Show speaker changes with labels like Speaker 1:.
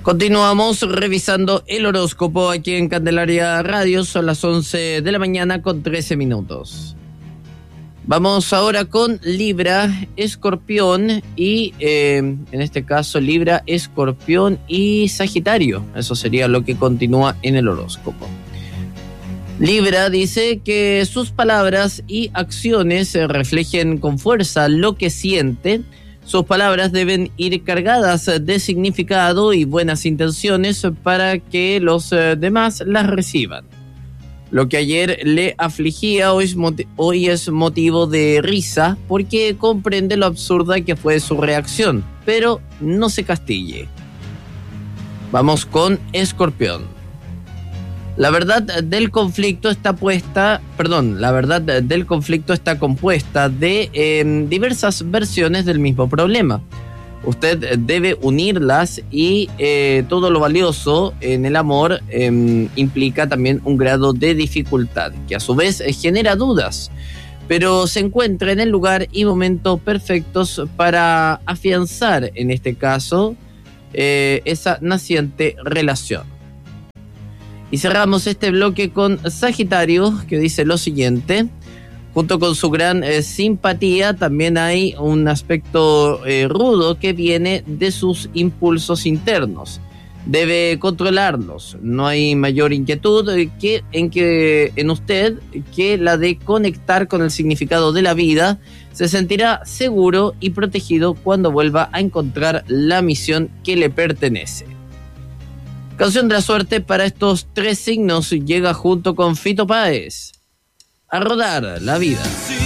Speaker 1: Continuamos revisando el horóscopo aquí en Candelaria Radio. Son las 11 de la mañana con 13 minutos. Vamos ahora con Libra, Escorpión y, en este caso, Libra, Escorpión y Sagitario. Eso sería lo que continúa en el horóscopo. Libra dice que sus palabras y acciones reflejen con fuerza lo que siente. Sus palabras deben ir cargadas de significado y buenas intenciones para que los demás las reciban. Lo que ayer le afligía hoy es motivo de risa porque comprende lo absurda que fue su reacción, pero no se castille. Vamos con Escorpión. La verdad del conflicto está compuesta de diversas versiones del mismo problema. Usted debe unirlas y todo lo valioso en el amor implica también un grado de dificultad, que a su vez genera dudas, pero se encuentra en el lugar y momento perfectos para afianzar, en este caso, esa naciente relación. Y cerramos este bloque con Sagitario, que dice lo siguiente. Junto con su gran simpatía, también hay un aspecto rudo que viene de sus impulsos internos. Debe controlarlos. No hay mayor inquietud en usted que la de conectar con el significado de la vida. Se sentirá seguro y protegido cuando vuelva a encontrar la misión que le pertenece. Canción de la suerte para estos tres signos llega junto con Fito Páez. A rodar la vida.